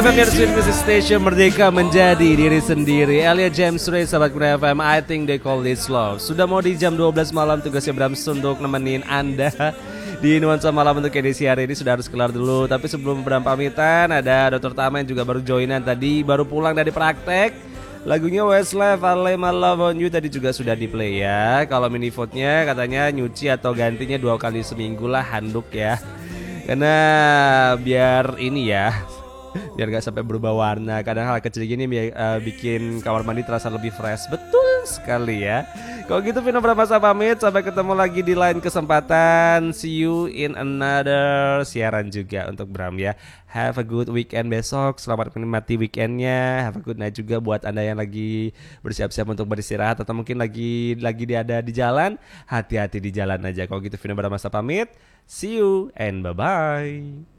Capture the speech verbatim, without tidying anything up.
F M, Sweet Music Station, merdeka menjadi diri sendiri. Elia James Ray, sahabat Kura F M, I think they call this love. Sudah mau di jam dua belas malam, tugasnya Brams untuk nemenin Anda di nuansa malam untuk edisi hari ini. Sudah harus kelar dulu. Tapi sebelum Bram pamitan, ada Dokter Tama yang juga baru joinan tadi, baru pulang dari praktek. Lagunya Westlife, I Lay My Love On You tadi juga sudah di play ya. Kalau mini vote-nya katanya nyuci atau gantinya dua kali seminggu lah handuk ya. Karena biar ini ya, biar gak sampai berubah warna. Kadang hal kecil gini uh, bikin kamar mandi terasa lebih fresh. Betul sekali ya. Kalau gitu Vino Pramasa pamit. Sampai ketemu lagi di lain kesempatan. See you in another siaran juga untuk Bram ya. Have a good weekend besok. Selamat menikmati weekendnya. Have a good night juga buat Anda yang lagi bersiap-siap untuk beristirahat, atau mungkin lagi lagi di ada di jalan. Hati-hati di jalan aja. Kalau gitu Vino Pramasa pamit. See you and bye-bye.